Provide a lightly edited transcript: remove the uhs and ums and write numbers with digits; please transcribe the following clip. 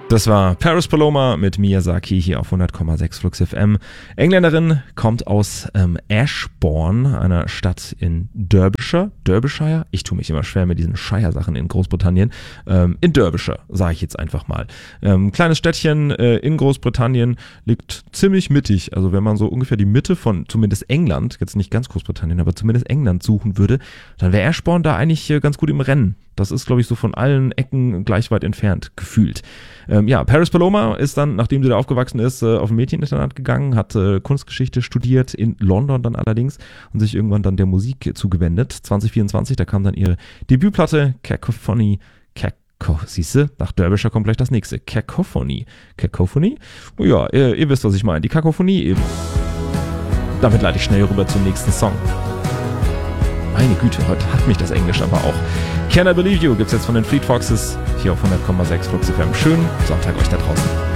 Das war Paris Paloma mit Miyazaki hier auf 100,6 Flux FM. Engländerin, kommt aus Ashbourne, einer Stadt in Derbyshire. Ich tue mich immer schwer mit diesen Shire-Sachen in Großbritannien. In Derbyshire, sage ich jetzt einfach mal. Kleines Städtchen in Großbritannien, liegt ziemlich mittig. Also wenn man so ungefähr die Mitte von zumindest England, jetzt nicht ganz Großbritannien, aber zumindest England suchen würde, dann wäre Ashbourne da eigentlich ganz gut im Rennen. Das ist, glaube ich, so von allen Ecken gleich weit entfernt, gefühlt. Paris Paloma ist dann, nachdem sie da aufgewachsen ist, auf ein Mädcheninternat gegangen, hat Kunstgeschichte studiert, in London dann allerdings, und sich irgendwann dann der Musik zugewendet. 2024, da kam dann ihre Debütplatte Cacophony. Siehste, nach Derbyshire kommt gleich das nächste. Cacophony? Ja, ihr wisst, was ich meine. Die Kakophonie eben. Damit leite ich schnell rüber zum nächsten Song. Meine Güte, heute hat mich das Englisch aber auch. Can I Believe You gibt's jetzt von den Fleet Foxes hier auf 100,6 Flux FM. Schönen Sonntag euch da draußen.